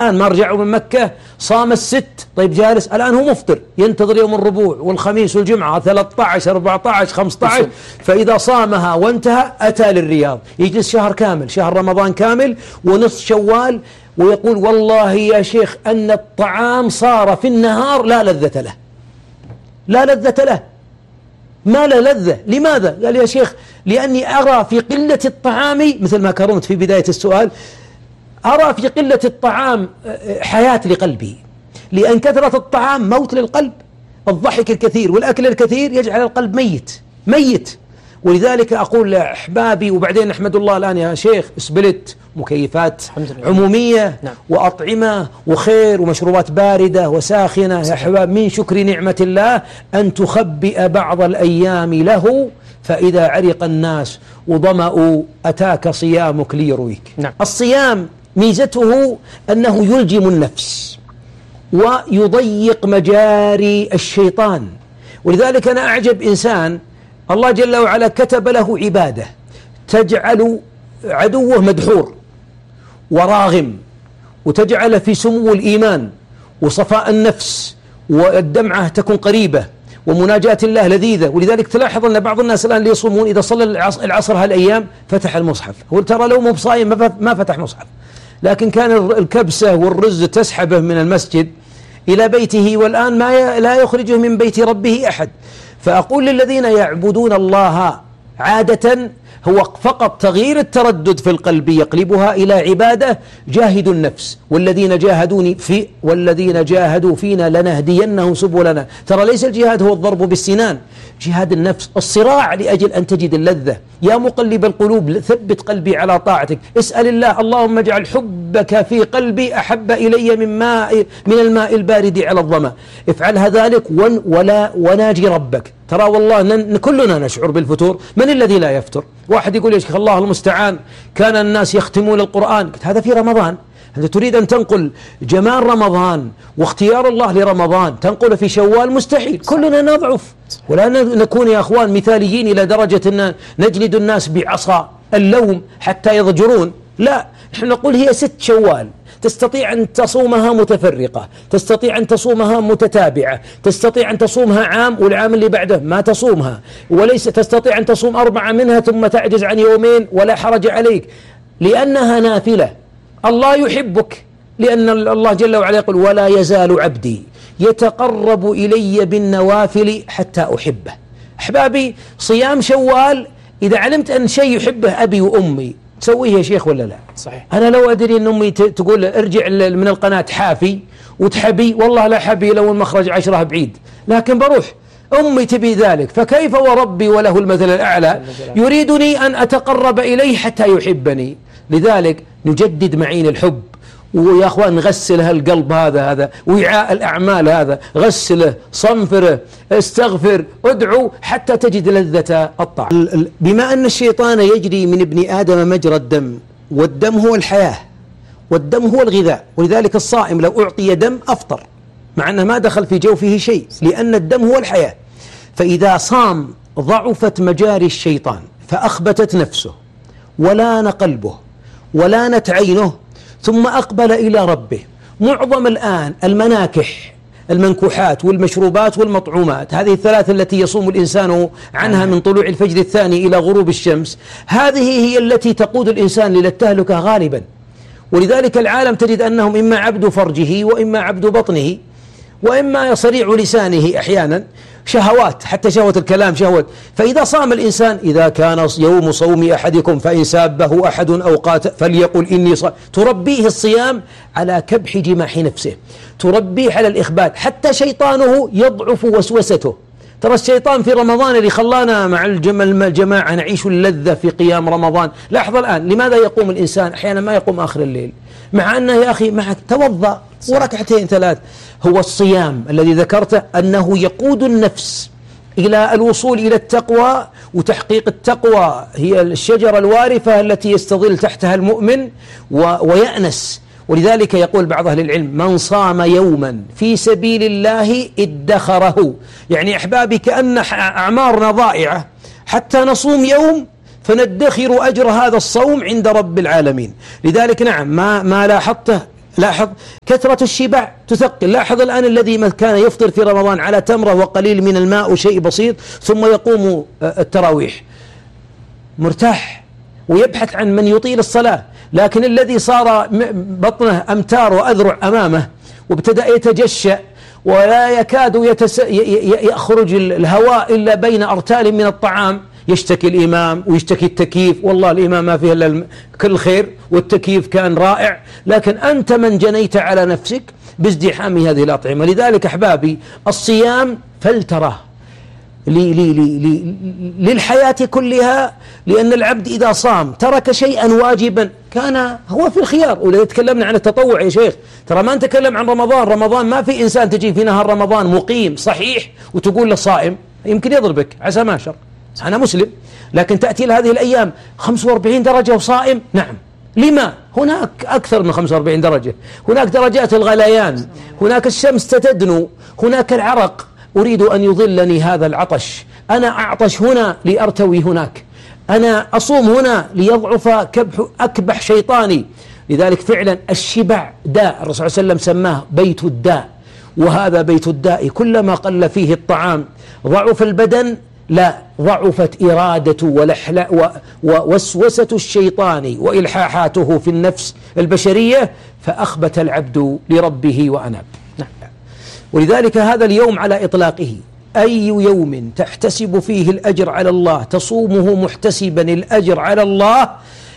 الآن ما رجعوا من مكة صام الست، طيب جالس الآن هو مفطر ينتظر يوم الربوع والخميس والجمعة 13 14 15، فإذا صامها وانتهى أتى للرياض يجلس شهر كامل، شهر رمضان كامل ونصف شوال، ويقول والله يا شيخ أن الطعام صار في النهار لا لذة له، لا لذة له، ما له لذة. لماذا؟ قال يا شيخ لأني أرى في قلة الطعام، مثل ما كرمت في بداية السؤال، أرى في قلة الطعام حياة لقلبي، لأن كثرة الطعام موت للقلب. الضحك الكثير والأكل الكثير يجعل القلب ميت. ولذلك أقول لأحبابي، وبعدين أحمد الله الآن يا شيخ اسبلت مكيفات عمومية وأطعمة وخير ومشروبات باردة وساخنة يا أحباب، من شكر نعمة الله أن تخبئ بعض الأيام له، فإذا عرق الناس وظمأوا أتاك صيامك ليرويك. الصيام ميزته أنه يلجم النفس ويضيق مجاري الشيطان. ولذلك أنا أعجب إنسان الله جل وعلا كتب له عبادة تجعل عدوه مدحور وراغم، وتجعل في سمو الإيمان وصفاء النفس، والدمعة تكون قريبة، ومناجاة الله لذيذة. ولذلك تلاحظ أن بعض الناس الآن اللي يصومون إذا صلى العصر هالأيام فتح المصحف، هو ترى لو مو بصايم ما فتح مصحف، لكن كان الكبسة والرز تسحبه من المسجد إلى بيته، والآن لا يخرجه من بيت ربه أحد. فأقول للذين يعبدون الله عادة هو فقط تغيير التردد في القلب يقلبها إلى عبادة، جاهدوا النفس والذين جاهدوا فينا لنهدينهم سبلنا. ترى ليس الجهاد هو الضرب بالسنان، جهاد النفس، الصراع لأجل أن تجد اللذة. يا مقلب القلوب ثبت قلبي على طاعتك، اسأل الله اللهم اجعل حبك في قلبي أحب إلي من الماء البارد على الظما. افعلها ذلك وناجي ربك. ترى والله كلنا نشعر بالفتور، من الذي لا يفتر؟ واحد يقول يا شيخ الله المستعان كان الناس يختمون القرآن، هذا في رمضان، أنت تريد أن تنقل جمال رمضان واختيار الله لرمضان تنقل في شوال؟ مستحيل، كلنا نضعف، ولا نكون يا أخوان مثاليين إلى درجة أن نجلد الناس بعصا اللوم حتى يضجرون. لا، نحن نقول هي 6 شوال، تستطيع أن تصومها متفرقة، تستطيع أن تصومها متتابعة، تستطيع أن تصومها عام والعام اللي بعده ما تصومها، وليس تستطيع أن تصوم 4 منها ثم تعجز عن يومين ولا حرج عليك، لأنها نافلة. الله يحبك، لأن الله جل وعلا يقول ولا يزال عبدي يتقرب إلي بالنوافل حتى أحبه. أحبابي، صيام شوال إذا علمت أن شيء يحبه أبي وأمي تسويه يا شيخ ولا لا؟ صحيح. أنا لو أدري أن أمي تقول ارجع من القناة حافي وتحبي، والله لا حبي لو المخرج 10 بعيد، لكن بروح. أمي تبي ذلك، فكيف وربي وله المثل الأعلى يريدني أن أتقرب إليه حتى يحبني. لذلك نجدد معين الحب، ويا أخوان نغسل القلب هذا وعاء الأعمال هذا، غسله، صنفره، استغفر، ادعو حتى تجد لذة الطاعة. بما أن الشيطان يجري من ابن آدم مجرى الدم، والدم هو الحياة والدم هو الغذاء، ولذلك الصائم لو أعطي دم أفطر مع أنه ما دخل في جوفه شيء، لأن الدم هو الحياة. فإذا صام ضعفت مجاري الشيطان، فأخبتت نفسه ولان قلبه ولانت عينه، ثم أقبل إلى ربه. معظم الآن المناكح، المنكوحات والمشروبات والمطعومات، هذه الثلاث التي يصوم الإنسان عنها من طلوع الفجر الثاني إلى غروب الشمس، هذه هي التي تقود الإنسان إلى التهلكة غالبا. ولذلك العالم تجد أنهم إما عبد فرجه وإما عبد بطنه وإما صريع لسانه، أحيانا شهوات، حتى شهوة الكلام شهوة. فإذا صام الإنسان، إذا كان يوم صوم أحدكم فإن سابه أحد أو قاتل فليقل إني صائم، تربيه الصيام على كبح جماح نفسه، تربيه على الإخبات، حتى شيطانه يضعف وسوسته. ترى الشيطان في رمضان اللي خلانا مع الجماعة نعيش اللذة في قيام رمضان. لاحظ الآن لماذا يقوم الإنسان أحيانا ما يقوم آخر الليل، مع أنه يا أخي معك توضأ وركعتين 3. هو الصيام الذي ذكرته أنه يقود النفس إلى الوصول إلى التقوى، وتحقيق التقوى هي الشجرة الوارفة التي يستظل تحتها المؤمن ويأنس. ولذلك يقول بعض أهل العلم من صام يوما في سبيل الله ادخره. يعني أحبابي كأن أعمارنا ضائعة حتى نصوم يوم فندخر أجر هذا الصوم عند رب العالمين. لذلك نعم ما لاحظته لاحظ كثرة الشبع تثقل. لاحظ الآن الذي كان يفطر في رمضان على تمرة وقليل من الماء وشيء بسيط ثم يقوم التراويح مرتاح ويبحث عن من يطيل الصلاة، لكن الذي صار بطنه أمتار وأذرع أمامه وابتدأ يتجشأ ولا يكاد يخرج الهواء إلا بين أرتال من الطعام، يشتكي الإمام ويشتكي التكييف، والله الإمام ما فيه إلا كل خير والتكييف كان رائع، لكن أنت من جنيت على نفسك بازدحام هذه الأطعمة. لذلك أحبابي الصيام فلترة للحياة كلها، لأن العبد إذا صام ترك شيئا واجبا كان هو في الخيار. ولذا تكلمنا عن التطوع يا شيخ، ترى ما نتكلم عن رمضان. رمضان ما في إنسان تجي في نهار رمضان مقيم صحيح وتقول له صائم، يمكن يضربك عسى ما شر، أنا مسلم، لكن تأتي لهذه الأيام 45 درجة وصائم. نعم، لما؟ هناك أكثر من 45 درجة، هناك درجات الغليان، هناك الشمس تتدنو، هناك العرق. أريد أن يظلني هذا العطش، أنا أعطش هنا لأرتوي هناك، أنا أصوم هنا ليضعف أكبح شيطاني. لذلك فعلا الشبع داء، الرسول صلى الله عليه وسلم سماه بيت الداء، وهذا بيت الداء. كلما قل فيه الطعام ضعف البدن، لا ضعفت إرادة ووسوسة الشيطان وإلحاحاته في النفس البشرية، فأخبت العبد لربه وأناب. ولذلك هذا اليوم على إطلاقه أي يوم تحتسب فيه الأجر على الله، تصومه محتسبا الأجر على الله،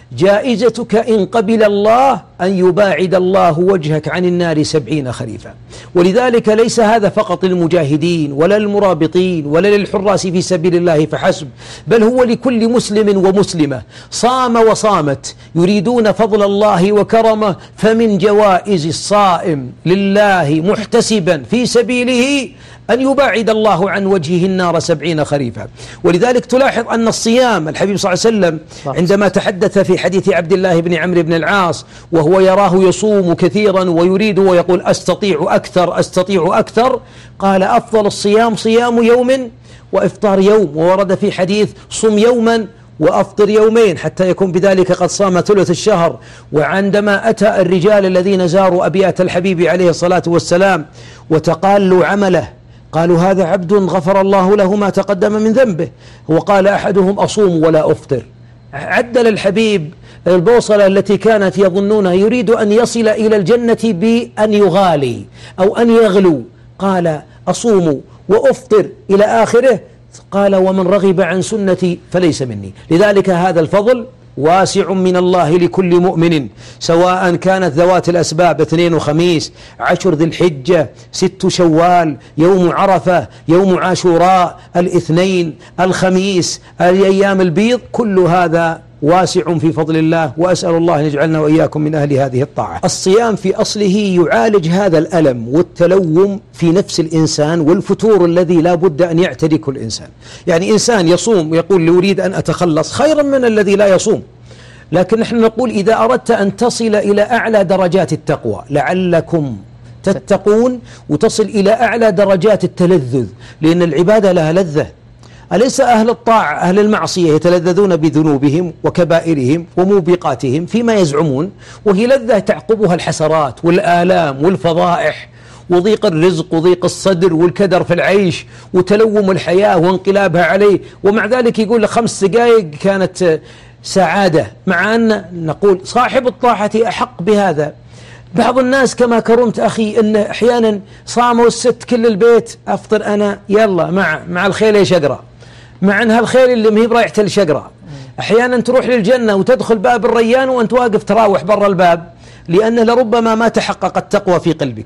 جائزتك إن قبل الله أن يباعد الله وجهك عن النار 70 خريفا. ولذلك ليس هذا فقط للمجاهدين ولا للمرابطين ولا للحراس في سبيل الله فحسب، بل هو لكل مسلم ومسلمة صام وصامت يريدون فضل الله وكرمه. فمن جوائز الصائم لله محتسبا في سبيله أن يباعد الله عن وجهه النار 70 خريفا. ولذلك تلاحظ أن الصيام، الحبيب صلى الله عليه وسلم عندما تحدث في حديث عبد الله بن عمرو بن العاص وهو يراه يصوم كثيرا ويريد ويقول أستطيع أكثر أستطيع أكثر، قال أفضل الصيام صيام يوم وإفطار يوم. وورد في حديث صم يوما وأفطر يومين حتى يكون بذلك قد صام ثلث الشهر. وعندما أتى الرجال الذين زاروا أبيات الحبيب عليه الصلاة والسلام وتقالوا عمله، قالوا هذا عبد غفر الله له ما تقدم من ذنبه، وقال أحدهم أصوم ولا أفطر. عدل الحبيب البوصلة التي كانت يظنونها يريد أن يصل إلى الجنة بأن يغالي أو أن يغلو، قال أصوم وأفطر إلى آخره، قال ومن رغب عن سنتي فليس مني. لذلك هذا الفضل واسع من الله لكل مؤمن، سواء كانت ذوات الأسباب 2 وخميس، 10 ذي الحجة، 6 شوال، يوم عرفة، يوم عاشوراء، الاثنين، الخميس، الأيام البيض، كل هذا واسع في فضل الله. وأسأل الله أن يجعلنا وإياكم من أهل هذه الطاعة. الصيام في أصله يعالج هذا الألم والتلوم في نفس الإنسان والفتور الذي لا بد أن يعتركه الإنسان. يعني إنسان يصوم يقول أريد أن أتخلص، خيرا من الذي لا يصوم. لكن نحن نقول إذا أردت أن تصل إلى أعلى درجات التقوى لعلكم تتقون، وتصل إلى أعلى درجات التلذذ، لأن العبادة لها لذة. أليس أهل الطاعة أهل المعصية يتلذذون بذنوبهم وكبائرهم وموبقاتهم فيما يزعمون، وهي لذة تعقبها الحسرات والآلام والفضائح وضيق الرزق وضيق الصدر والكدر في العيش وتلوم الحياة وانقلابها عليه. ومع ذلك يقول لك 5 دقائق كانت سعادة، مع أن نقول صاحب الطاعة أحق بهذا. بعض الناس كما كرمت أخي أن أحيانا صاموا الست كل البيت، أفطر أنا يلا مع الخيل يا شقرة، مع أنها الخيل اللي مهي برايحة الشقرة. أحيانا تروح للجنة وتدخل باب الريان وأنت واقف تراوح برا الباب، لأن لربما ما تحقق التقوى في قلبك.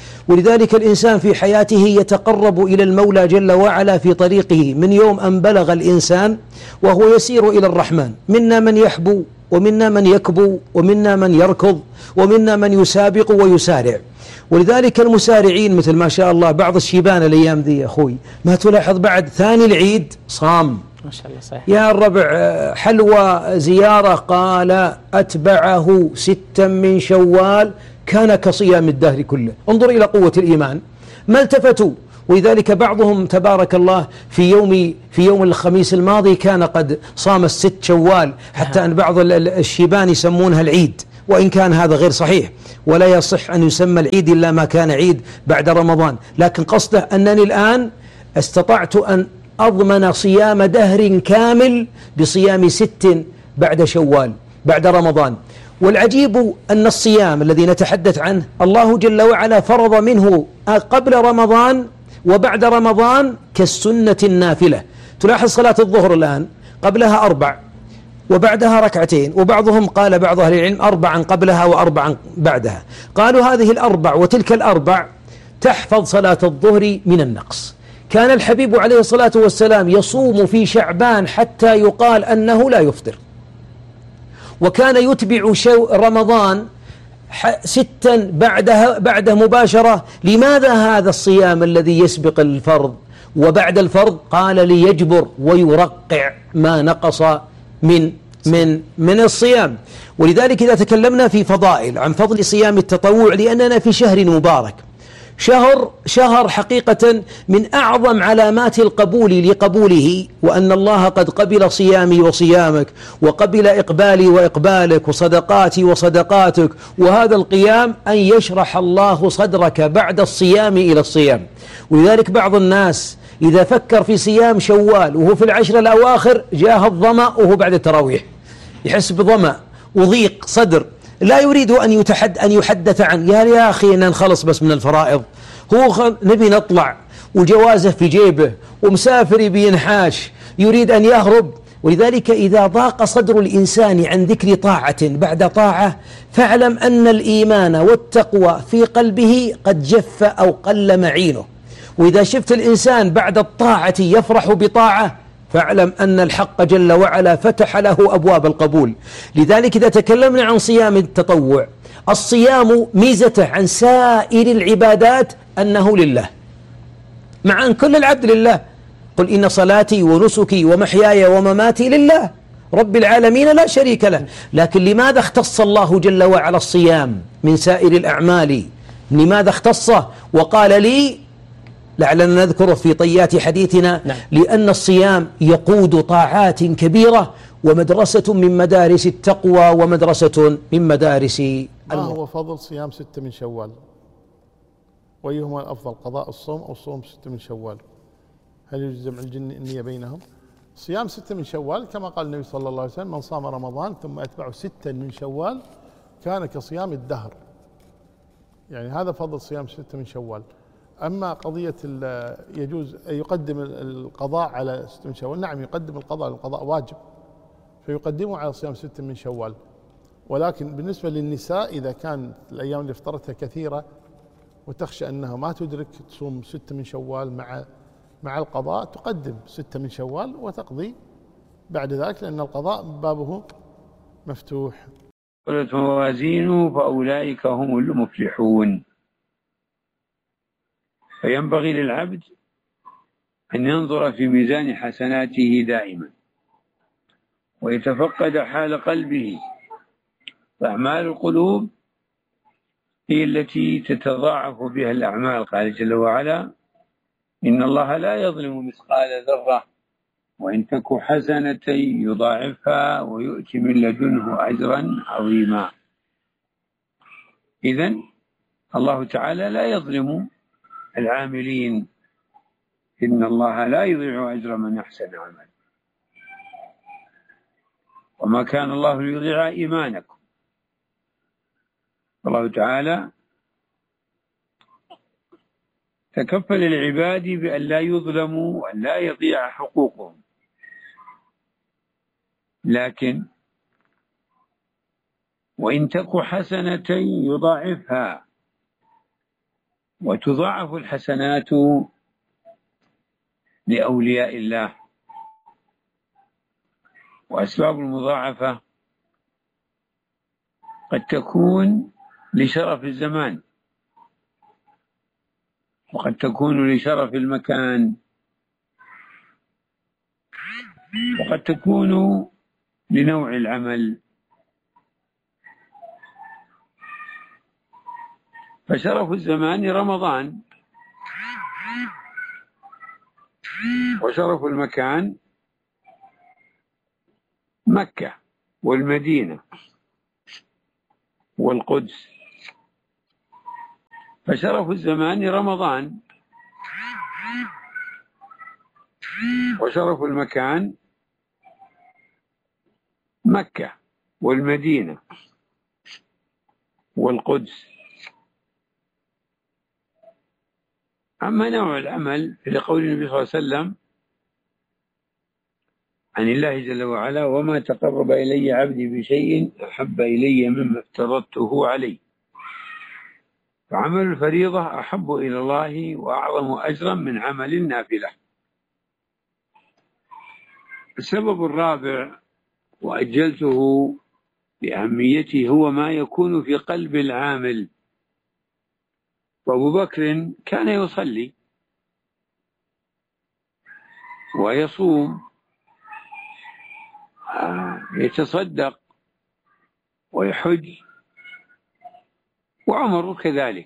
ولذلك الإنسان في حياته يتقرب إلى المولى جل وعلا في طريقه من يوم أن بلغ الإنسان وهو يسير إلى الرحمن. منا من يحبو ومنا من يكبو ومنا من يركض ومنا من يسابق ويسارع. ولذلك المسارعين مثل ما شاء الله بعض الشيبان الأيام ذي يا أخوي، ما تلاحظ بعد ثاني العيد صام ما شاء الله صحيح. يا الربع حلوى زيارة، قال أتبعه 6 من شوال كان كصيام الدهر كله. انظر إلى قوة الإيمان، ما التفتوا. ولذلك بعضهم تبارك الله في يوم الخميس الماضي كان قد صام 6 شوال، حتى أن بعض الشيبان يسمونها العيد، وإن كان هذا غير صحيح، ولا يصح أن يسمى العيد إلا ما كان عيد بعد رمضان. لكن قصده أنني الآن استطعت أن أضمن صيام دهر كامل بصيام 6 بعد شوال بعد رمضان. والعجيب أن الصيام الذي نتحدث عنه الله جل وعلا فرض منه قبل رمضان وبعد رمضان كالسنة النافلة. تلاحظ صلاة الظهر الآن قبلها 4 وبعدها 2، وبعضهم قال بعض أهل العلم 4 قبلها و4 بعدها. قالوا هذه ال4 وتلك ال4 تحفظ صلاة الظهر من النقص. كان الحبيب عليه الصلاة والسلام يصوم في شعبان حتى يقال أنه لا يفطر، وكان يتبع رمضان 6 بعده مباشرة. لماذا هذا الصيام الذي يسبق الفرض وبعد الفرض؟ قال ليجبر ويرقع ما نقص من الصيام. ولذلك إذا تكلمنا في فضائل عن فضل صيام التطوع، لأننا في شهر مبارك، شهر حقيقة من أعظم علامات القبول لقبوله، وأن الله قد قبل صيامي وصيامك، وقبل إقبالي وإقبالك، وصدقاتي وصدقاتك. وهذا القيام أن يشرح الله صدرك بعد الصيام إلى الصيام. ولذلك بعض الناس إذا فكر في صيام شوال وهو في العشر الأواخر جاه الظمأ وهو بعد التراويح، يحس بظمأ وضيق صدر، لا يريد أن يحدث عن يا أخي أن نخلص بس من الفرائض، هو نبي نطلع وجوازه في جيبه ومسافر بينحاش يريد أن يهرب. ولذلك إذا ضاق صدر الإنسان عن ذكر طاعة بعد طاعة، فاعلم أن الإيمان والتقوى في قلبه قد جف أو قل معينه. وإذا شفت الإنسان بعد الطاعة يفرح بطاعة، فاعلم أن الحق جل وعلا فتح له أبواب القبول. لذلك إذا تكلمنا عن صيام التطوع، الصيام ميزته عن سائر العبادات أنه لله، مع أن كل العبد لله. قل إن صلاتي ونسكي ومحياي ومماتي لله رب العالمين لا شريك له. لكن لماذا اختص الله جل وعلا الصيام من سائر الأعمال؟ لماذا اختصه وقال لي؟ لعلنا نذكره في طيات حديثنا. نعم. لأن الصيام يقود طاعات كبيرة، ومدرسة من مدارس التقوى، ومدرسة من مدارس ما هو فضل صيام 6 من شوال؟ وأيهما الأفضل، قضاء الصوم أو صوم 6 من شوال؟ هل يجوز جمع النية بينهم؟ صيام 6 من شوال كما قال النبي صلى الله عليه وسلم: من صام رمضان ثم أتبعه 6 من شوال كان كصيام الدهر. يعني هذا فضل صيام 6 من شوال. أما قضية يجوز يقدم القضاء على 6 من شوال، نعم يقدم القضاء، القضاء واجب فيقدمه على صيام 6 من شوال. ولكن بالنسبة للنساء إذا كان الأيام اللي افطرتها كثيرة وتخشى أنها ما تدرك تصوم 6 من شوال مع القضاء، تقدم 6 من شوال وتقضي بعد ذلك، لأن القضاء بابه مفتوح. قلت موازينه فأولئك هم المفلحون. فينبغي للعبد أن ينظر في ميزان حسناته دائما، ويتفقد حال قلبه. فأعمال القلوب هي التي تتضاعف بها الأعمال. قال جل وعلا: إن الله لا يظلم مثقال ذرة وإن تك حسنة يضاعفها ويؤتي من لدنه أجرا عظيما. إذن الله تعالى لا يظلم العاملين، إن الله لا يضيع أجر من أحسن عملا. وما كان الله ليضيع إيمانكم. الله تعالى تكفل العباد بأن لا يظلموا وأن لا يضيع حقوقهم. لكن وإن تك حسنة يضاعفها، وتضاعف الحسنات لأولياء الله. وأسباب المضاعفة قد تكون لشرف الزمان، وقد تكون لشرف المكان، وقد تكون لنوع العمل. فشرف الزمان رمضان، وشرف المكان مكة والمدينة. والقدس. فشرف الزمان رمضان، وشرف المكان مكة والمدينة والقدس. أما نوع العمل لقول النبي صلى الله عليه وسلم عن الله جل وعلا: وما تقرب إلي عبدي بشيء أحب إلي مما افترضته عليه. فعمل الفريضة أحب إلى الله وأعظم أجرا من عمل النافلة. السبب الرابع وأجلته لأهميته هو ما يكون في قلب العامل. وأبو بكر كان يصلي ويصوم، يتصدق ويحج، وعمر كذلك.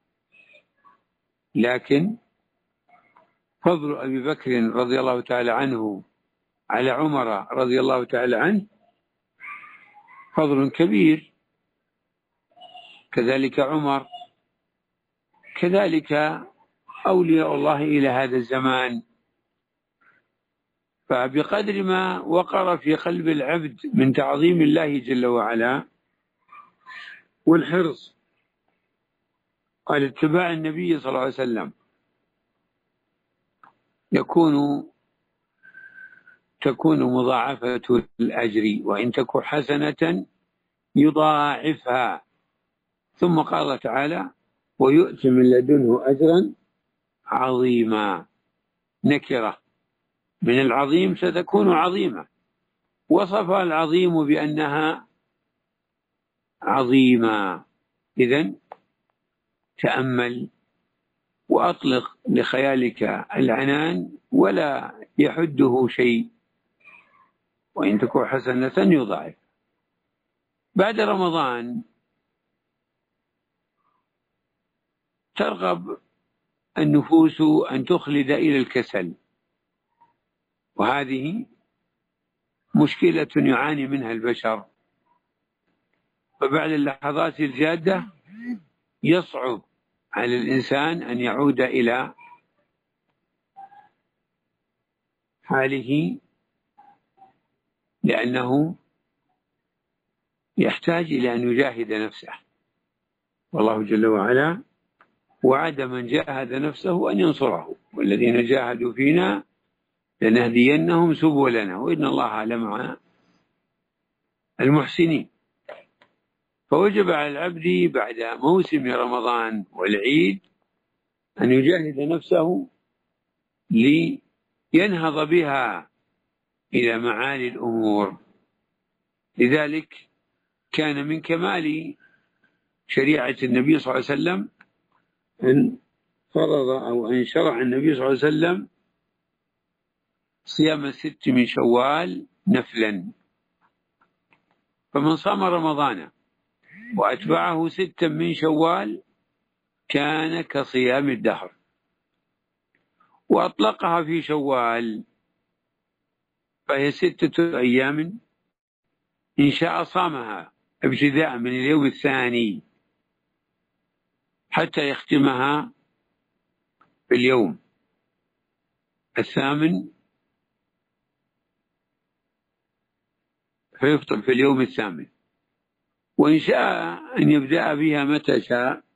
لكن فضل أبي بكر رضي الله تعالى عنه على عمر رضي الله تعالى عنه فضل كبير، كذلك عمر، كذلك أولياء الله إلى هذا الزمان. فبقدر ما وقر في قلب العبد من تعظيم الله جل وعلا والحرص على اتباع النبي صلى الله عليه وسلم، تكون مضاعفة الأجر، وإن تك حسنة يضاعفها. ثم قال تعالى: ويؤتي من لدنه أجرا عظيما. نكرة من العظيم ستكون عظيمة، وصف العظيم بأنها عظيمة. إذن تأمل وأطلق لخيالك العنان ولا يحده شيء، وإن تكون حسنة يضاعف. بعد رمضان ترغب النفوس أن تخلد إلى الكسل، وهذه مشكلة يعاني منها البشر. فبعد اللحظات الجادة يصعب على الإنسان أن يعود إلى حاله، لأنه يحتاج إلى أن يجاهد نفسه. والله جل وعلا وعد من جاهد نفسه أن ينصره: والذين جاهدوا فينا لنهدينهم سبلنا وإن الله لمع المحسنين. فوجب على العبد بعد موسم رمضان والعيد أن يجاهد نفسه لينهض بها إلى معالي الأمور. لذلك كان من كمال شريعة النبي صلى الله عليه وسلم أن فرض أو أن شرع النبي صلى الله عليه وسلم صيام 6 من شوال نفلا. فمن صام رمضان وأتبعه 6 من شوال كان كصيام الدهر. وأطلقها في شوال، فهي 6 أيام إن شاء صامها ابتداء من اليوم الثاني حتى يختمها في اليوم الثامن، فيفطر في اليوم الثامن. وإن شاء أن يبدأ بها متى شاء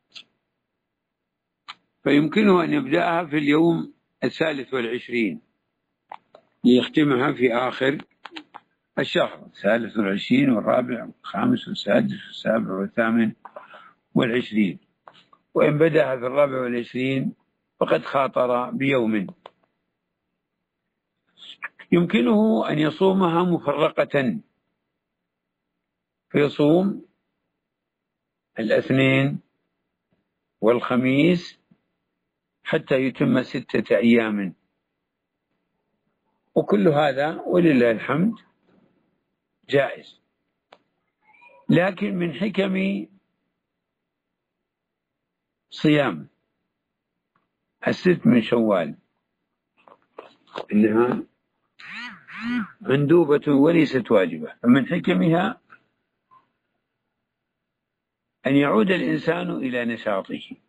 فيمكنه أن يبدأها في اليوم 23 ليختمها في آخر الشهر، 23 والرابع والخامس والسادس والسابع والثامن والعشرين. وإن بدأها في 24 فقد خاطر بيوم. يمكنه أن يصومها مفرقة، فيصوم الاثنين والخميس حتى يتم 6 أيام. وكل هذا ولله الحمد جائز. لكن من حكم صيام 6 من شوال إنها مندوبة وليست واجبة، فمن حكمها أن يعود الإنسان إلى نشاطه